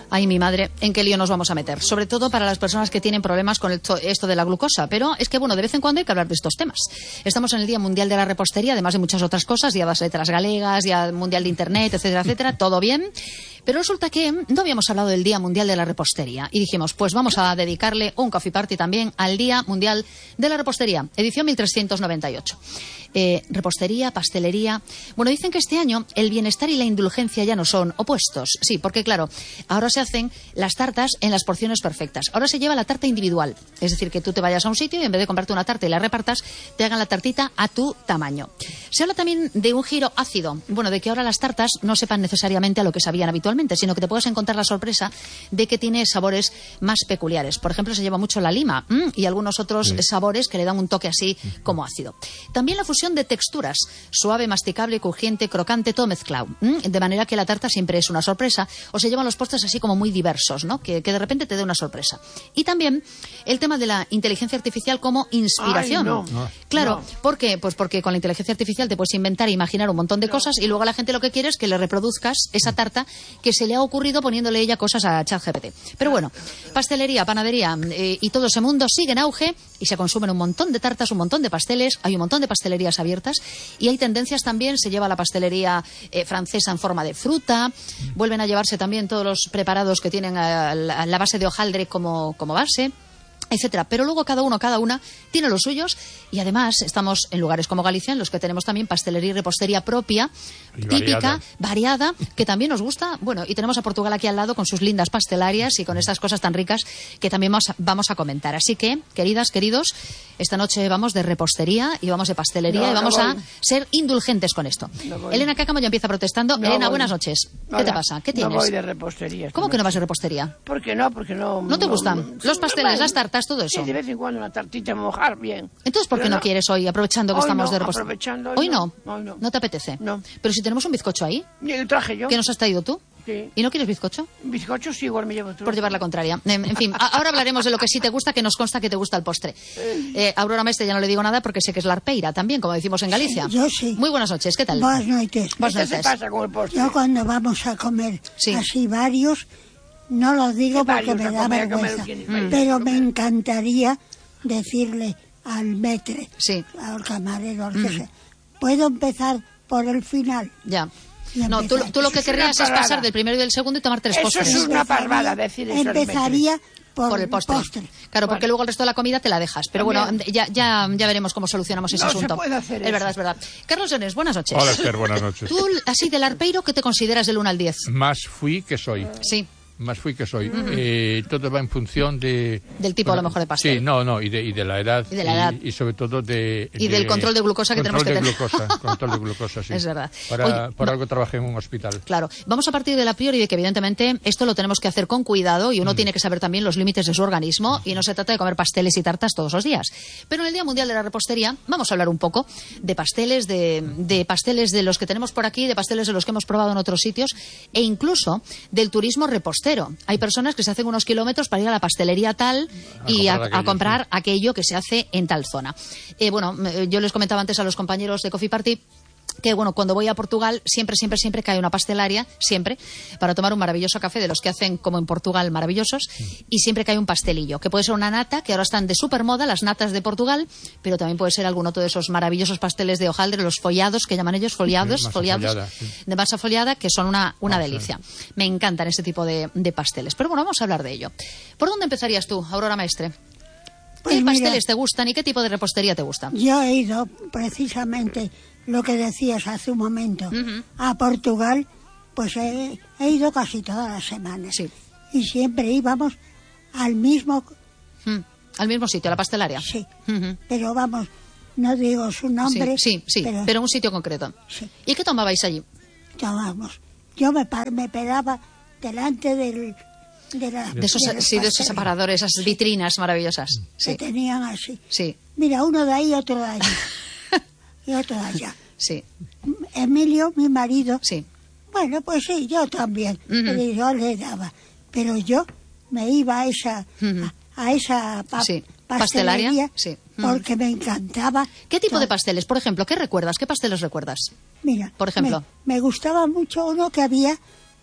Ay, mi madre, ¿en qué lío nos vamos a meter? Sobre todo para las personas que tienen problemas con esto de la glucosa. Pero es que, bueno, de vez en cuando hay que hablar de estos temas. Estamos en el Día Mundial de la Repostería, además de muchas otras cosas, Día de las Letras Galegas, Día Mundial de Internet, etcétera, etcétera, todo bien. Pero resulta que no habíamos hablado del Día Mundial de la Repostería. Y dijimos, pues vamos a dedicarle un coffee party también al Día Mundial de la Repostería, edición 1398. Repostería, pastelería. Bueno, dicen que este año el bienestar y la indulgencia ya no son opuestos. Sí, porque claro, ahora se hacen las tartas en las porciones perfectas. Ahora se lleva la tarta individual. Es decir, que tú te vayas a un sitio y en vez de comprarte una tarta y la repartas, te hagan la tartita a tu tamaño. Se habla también de un giro ácido. Bueno, de que ahora las tartas no sepan necesariamente a lo que sabían habitualmente, sino que te puedas encontrar la sorpresa de que tiene sabores más peculiares. Por ejemplo, se lleva mucho la lima y algunos otros sabores que le dan un toque así como ácido. También la fusión de texturas, suave, masticable, crujiente, crocante, todo mezclado. De manera que la tarta siempre es una sorpresa, o se llevan los postres así como muy diversos, ¿no? Que de repente te dé una sorpresa. Y también el tema de la inteligencia artificial como inspiración. Claro, ¿por qué? Pues porque con la inteligencia artificial te puedes inventar e imaginar un montón de cosas y luego a la gente lo que quiere es que le reproduzcas esa tarta que se le ha ocurrido poniéndole ella cosas a ChatGPT. Pero bueno, pastelería, panadería y todo ese mundo sigue en auge y se consumen un montón de tartas, un montón de pasteles, hay un montón de pastelerías abiertas y hay tendencias también. Se lleva la pastelería francesa en forma de fruta, vuelven a llevarse también todos los preparados que tienen la base de hojaldre como base, etcétera. Pero luego cada una tiene los suyos y además estamos en lugares como Galicia en los que tenemos también pastelería y repostería propia, típica, variada, que también nos gusta. Bueno, y tenemos a Portugal aquí al lado con sus lindas pastelarias y con esas cosas tan ricas que también vamos a comentar. Así que, queridas, queridos, esta noche vamos de repostería y vamos de pastelería y vamos a ser indulgentes con esto. Elena Cácamo ya empieza protestando. Elena, buenas noches. ¿Qué te pasa? ¿Qué tienes? No voy de repostería. ¿Cómo que no vas de repostería? Porque no. ¿No te gustan los pasteles, las tartas, todo eso? Sí, de vez en cuando una tartita mojar bien. Entonces, ¿por qué no quieres hoy, aprovechando que estamos de repostería? Hoy no. Hoy no. ¿No te apetece? No. Pero si tenemos un bizcocho ahí. ¿Y el traje yo? ¿Qué nos has traído tú? Sí. ¿Y no quieres bizcocho? Bizcocho sí, igual me llevo tú. Por llevar la contraria. En fin, ahora hablaremos de lo que sí te gusta, que nos consta que te gusta el postre. Aurora Mestre ya no le digo nada porque sé que es la arpeira también, como decimos en Galicia. Sí, yo sí. Muy buenas noches, ¿qué tal? Buenas noches. ¿Qué se pasa con el postre? Yo cuando vamos a comer así varios, no los digo porque me da vergüenza. Pero me encantaría decirle al maître, al camarero, al que sea, ¿puedo empezar por el final? Ya. No, tú lo que querrías es pasar del primero y del segundo y tomar tres postres. Eso es una parvada, decir eso. Empezaría por el postre. Claro, porque luego el resto de la comida te la dejas. Pero bueno, ya veremos cómo solucionamos ese asunto. Se puede hacer es verdad, es verdad. Carlos Jones, buenas noches. Hola, Esther, buenas noches. Tú, así del arpeiro, ¿qué te consideras del 1 al 10? Más fui que soy. Sí. Más fui que soy. Todo va en función de... Del tipo, a lo mejor, de pastel. Sí, y de la edad. Y de la edad. Y sobre todo de... Y del control de glucosa que tenemos que tener. Control de glucosa, sí. Es verdad. Por algo trabajé en un hospital. Claro. Vamos a partir de la priori de que, evidentemente, esto lo tenemos que hacer con cuidado y uno tiene que saber también los límites de su organismo y no se trata de comer pasteles y tartas todos los días. Pero en el Día Mundial de la Repostería vamos a hablar un poco de pasteles, de pasteles de los que tenemos por aquí, de pasteles de los que hemos probado en otros sitios e incluso del turismo repostero. Hay personas que se hacen unos kilómetros para ir a la pastelería tal y a comprar aquello que se hace en tal zona. Yo les comentaba antes a los compañeros de Coffee Party que, bueno, cuando voy a Portugal siempre cae una pastelaria, para tomar un maravilloso café de los que hacen como en Portugal maravillosos, y siempre cae un pastelillo, que puede ser una nata, que ahora están de supermoda, las natas de Portugal, pero también puede ser algún otro de esos maravillosos pasteles de hojaldre, los follados, que llaman ellos, foliados, de masa foliada, que son una delicia. Me encantan ese tipo de pasteles. Pero bueno, vamos a hablar de ello. ¿Por dónde empezarías tú, Aurora Maestre? ¿Qué pasteles te gustan y qué tipo de repostería te gusta? Yo he ido precisamente... lo que decías hace un momento, a Portugal, pues he ido casi todas las semanas. Sí. Y siempre íbamos al mismo... ¿Al mismo sitio, a la pastelaria? Sí. Pero vamos, no digo su nombre... Sí, pero un sitio concreto. Sí. ¿Y qué tomabais allí? Tomábamos. Yo me paraba delante de esos separadores, esas vitrinas maravillosas. Que tenían así. Sí. Mira, uno de ahí, otro de allí. Y otro de allá. Sí. Emilio, mi marido. Sí. Bueno, pues sí, yo también. Yo le daba. Pero yo me iba a esa pastelería porque me encantaba. ¿Qué tipo de pasteles? Por ejemplo, ¿qué recuerdas? ¿Qué pasteles recuerdas? Mira, por ejemplo, me gustaba mucho uno que había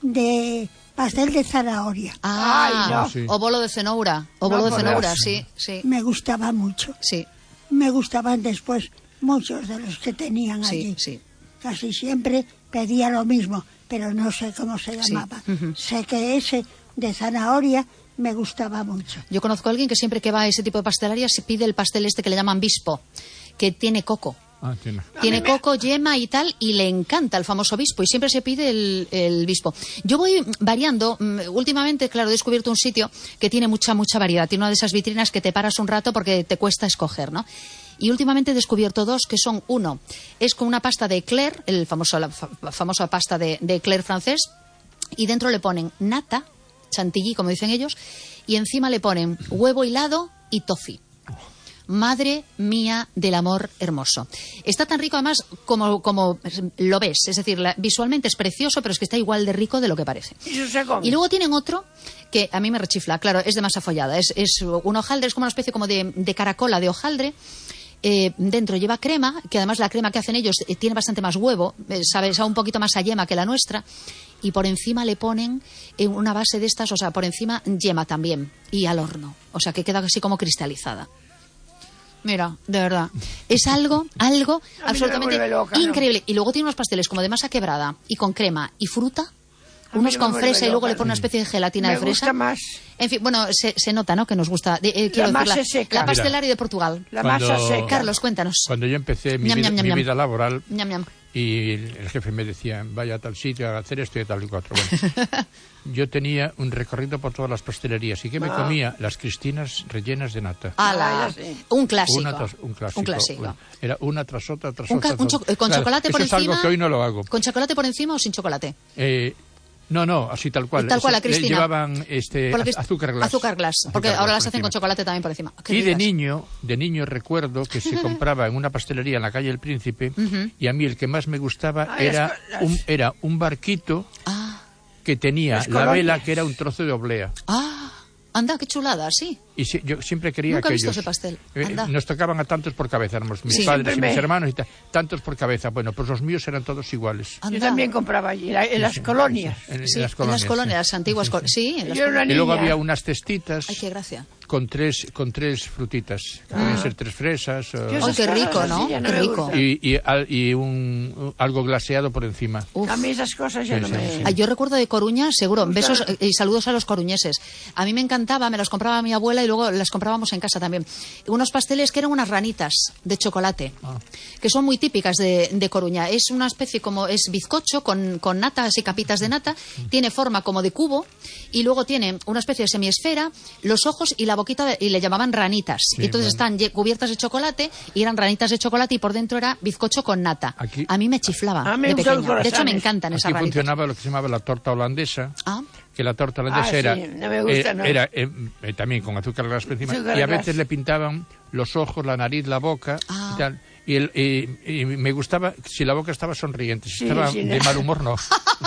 de pastel de zanahoria. Ay, no. Sí. O bolo de cenoura. O bolo de cenoura, sí. Me gustaba mucho. Sí. Me gustaban después muchos de los que tenían allí. Sí. Casi siempre pedía lo mismo, pero no sé cómo se llamaba. Sé que ese de zanahoria me gustaba mucho. Yo conozco a alguien que siempre que va a ese tipo de pastelería se pide el pastel este que le llaman bispo, que tiene coco. Tiene coco, yema y tal, y le encanta el famoso bispo, y siempre se pide el bispo. Yo voy variando. Últimamente, claro, he descubierto un sitio que tiene mucha variedad. Tiene una de esas vitrinas que te paras un rato porque te cuesta escoger, ¿no? Y últimamente he descubierto dos, que son, uno, es con una pasta de eclair, la famosa pasta de eclair francés, y dentro le ponen nata, chantilly, como dicen ellos, y encima le ponen huevo hilado y toffee. Madre mía del amor hermoso. Está tan rico además como lo ves. Es decir, visualmente es precioso, pero es que está igual de rico de lo que parece. Y luego tienen otro que a mí me rechifla. Claro, es de masa follada. Es un hojaldre, es como una especie como de caracola de hojaldre. Dentro lleva crema, que además la crema que hacen ellos tiene bastante más huevo, sabe un poquito más a yema que la nuestra. Y por encima le ponen una base de estas, o sea, por encima yema también. Y al horno. O sea, que queda así como cristalizada. Mira, de verdad, es algo absolutamente increíble. Y luego tiene unos pasteles como de masa quebrada y con crema y fruta, unos con fresa y luego le pone una especie de gelatina de fresa. Me gusta más. En fin, bueno, se nota, ¿no?, que nos gusta. La masa seca. La pastelaria de Portugal. La masa seca. Carlos, cuéntanos. Cuando yo empecé mi vida laboral, y el jefe me decía, vaya a tal sitio a hacer esto y tal y cuatro. Bueno, yo tenía un recorrido por todas las pastelerías y que me comía las cristinas rellenas de nata. Un clásico. Un clásico. Bueno, era una tras otra, con chocolate por encima. Es algo que hoy no lo hago. ¿Con chocolate por encima o sin chocolate? No, así tal cual. Tal cual, la Cristina. Llevaban azúcar glass. Azúcar glass, porque ahora las hacen con chocolate también por encima. Y de niño recuerdo que se compraba en una pastelería en la calle El Príncipe, y a mí el que más me gustaba era un barquito que tenía la vela, que era un trozo de oblea. Anda, qué chulada, sí. Y yo siempre quería Nunca que he visto ellos... ese pastel. Nos tocaban a tantos por cabeza, éramos mis padres y mis hermanos, tantos por cabeza. Bueno, pues los míos eran todos iguales. Yo también compraba allí, en las colonias. En las colonias, las antiguas colonias. Sí, en las colonias. Y luego había unas cestitas. Ay, qué gracia. Con tres frutitas. Pueden ser 3 fresas. ¡Ay, qué rico!, ¿no? Qué rico. Y algo glaseado por encima. A mí esas cosas ya no me... Yo recuerdo de Coruña, seguro, besos y saludos a los coruñeses. A mí me encantaba, me las compraba mi abuela y luego las comprábamos en casa también. Unos pasteles que eran unas ranitas de chocolate, que son muy típicas de Coruña. Es una especie como, es bizcocho con natas y capitas de nata, tiene forma como de cubo y luego tiene una especie de semiesfera, los ojos y la boquita, y le llamaban ranitas. Sí, y entonces están cubiertas de chocolate y eran ranitas de chocolate y por dentro era bizcocho con nata. A mí me chiflaba de pequeña. De hecho, me encantan esas ranitas. Aquí funcionaba lo que se llamaba la torta holandesa. Que la torta holandesa era también con azúcar glass por encima, y a veces le pintaban los ojos, la nariz, la boca y tal. Y me gustaba si la boca estaba sonriente, si estaba de mal humor, no.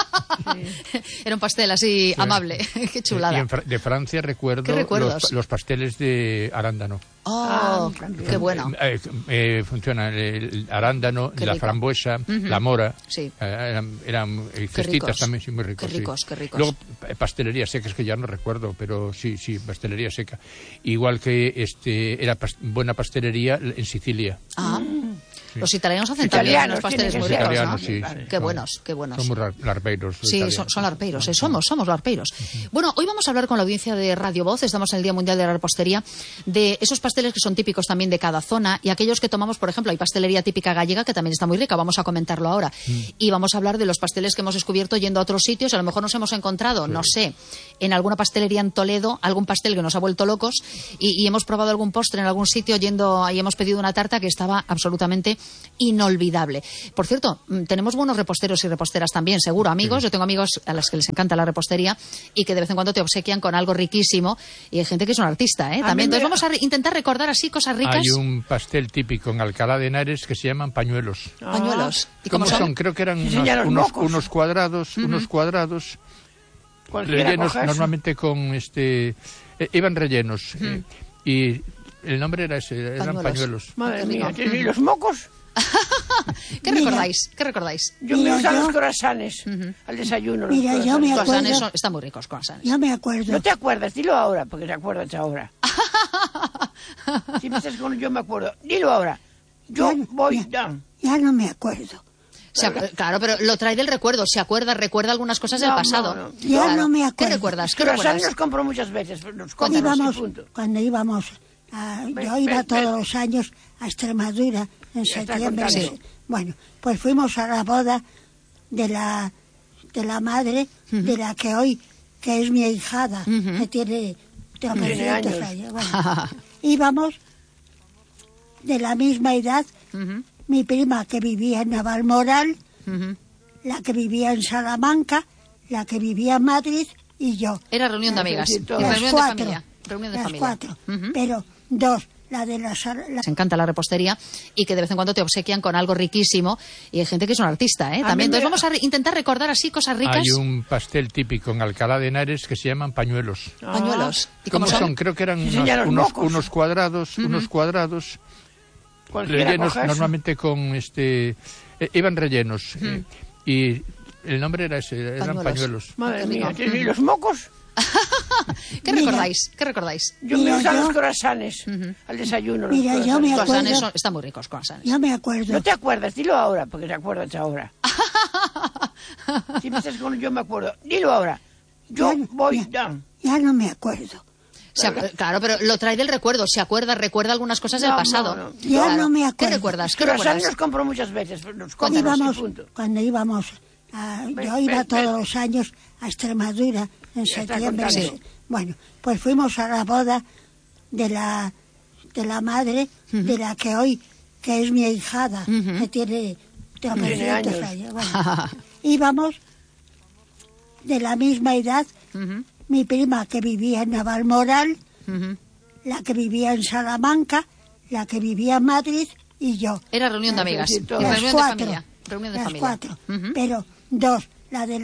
Era un pastel así amable. Qué chulada. Y de Francia recuerdo los pasteles de arándano. Qué bueno. Funciona el arándano, la frambuesa, la mora. Sí. Eran cestitas también, sí, muy ricos. Qué ricos. Luego pastelería seca, es que ya no recuerdo, pero sí, pastelería seca. Igual que era buena pastelería en Sicilia. Sí. Los italianos hacen también unos pasteles muy ricos, ¿no? Sí, qué buenos. Somos larpeiros. Sí, son larpeiros, somos larpeiros. Bueno, hoy vamos a hablar con la audiencia de Radio Voz, estamos en el Día Mundial de la Repostería, de esos pasteles que son típicos también de cada zona y aquellos que tomamos, por ejemplo, hay pastelería típica gallega que también está muy rica, vamos a comentarlo ahora. Y vamos a hablar de los pasteles que hemos descubierto yendo a otros sitios, a lo mejor nos hemos encontrado, no sé, en alguna pastelería en Toledo, algún pastel que nos ha vuelto locos y hemos probado algún postre en algún sitio yendo y hemos pedido una tarta que estaba absolutamente inolvidable. Por cierto, tenemos buenos reposteros y reposteras también, seguro, amigos. Yo tengo amigos a los que les encanta la repostería y que de vez en cuando te obsequian con algo riquísimo y hay gente que es un artista, también. Entonces vamos a intentar recordar así cosas ricas. Hay un pastel típico en Alcalá de Henares que se llaman pañuelos. ¿Pañuelos? ¿Y cómo son? Creo que eran unos cuadrados, rellenos normalmente con iban rellenos y el nombre era ese, eran pañuelos. Madre mía, ¿y los mocos? ¿Qué recordáis? ¿Qué recordáis? Yo me gustan los croissants al desayuno. Mira, yo me acuerdo. Croissants están muy ricos, croissants. Yo me acuerdo. No te acuerdas, dilo ahora, porque te acuerdas ahora. Si me estás con yo me acuerdo, dilo ahora. Yo voy down. Ya no me acuerdo. Claro, pero lo trae del recuerdo. Se acuerda, recuerda algunas cosas del pasado. No. Ya claro. No me acuerdo. ¿Qué recuerdas? ¿Qué recuerdas? Los compro muchas veces. Cuando íbamos, yo iba todos los años a Extremadura en septiembre. Sí. Bueno, pues fuimos a la boda de la madre de la que hoy, que es mi ahijada, que tiene 300 años. Bueno, íbamos de la misma edad. Mi prima que vivía en Navalmoral, la que vivía en Salamanca, la que vivía en Madrid y yo. Era reunión de amigas. Las cuatro. Pero dos, la de la sala. Les encanta la repostería y que de vez en cuando te obsequian con algo riquísimo. Y hay gente que es un artista, ¿eh? También. Entonces vamos a intentar recordar así cosas ricas. Hay un pastel típico en Alcalá de Henares que se llaman pañuelos. ¿Pañuelos? ¿Y cómo son? Creo que eran unos cuadrados, rellenos normalmente con iban rellenos y el nombre era ese, eran pañuelos. Madre mía, ¿y los mocos? ¿Qué recordáis? ¿Qué recordáis? Yo me gustan los croissants al desayuno. Mira, yo me acuerdo. Están muy ricos, croissants. Yo me acuerdo. No te acuerdas, dilo ahora, porque te acuerdas ahora. Si me estás con yo me acuerdo, dilo ahora. Yo voy down. Ya no me acuerdo. Claro, pero lo trae del recuerdo. Se acuerda, recuerda algunas cosas del pasado. Ya no me acuerdo. ¿Qué recuerdas? ¿Qué recuerdas? Los compro muchas veces. Cuando íbamos, yo iba todos los años a Extremadura en septiembre. Sí. Bueno, pues fuimos a la boda de la madre de la que hoy, que es mi ahijada, que tiene 300 años. Bueno, íbamos de la misma edad. Mi prima que vivía en Navalmoral, la que vivía en Salamanca, la que vivía en Madrid y yo. Era reunión de amigas. Las cuatro. Pero dos, la de